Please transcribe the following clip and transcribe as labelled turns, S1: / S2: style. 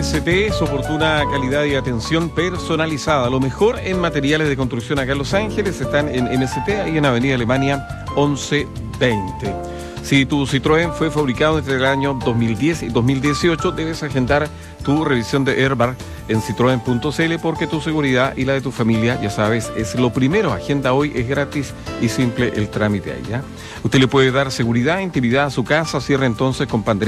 S1: MST, su oportuna calidad y atención personalizada. Lo mejor en materiales de construcción acá en Los Ángeles están en MST, ahí en Avenida Alemania 1120. Si tu Citroën fue fabricado entre el año 2010 y 2018, debes agendar tu revisión de airbag en citroen.cl porque tu seguridad y la de tu familia, ya sabes, es lo primero. Agenda hoy, es gratis y simple el trámite ahí, ¿ya? Usted le puede dar seguridad, intimidad a su casa, cierra entonces con pandemia.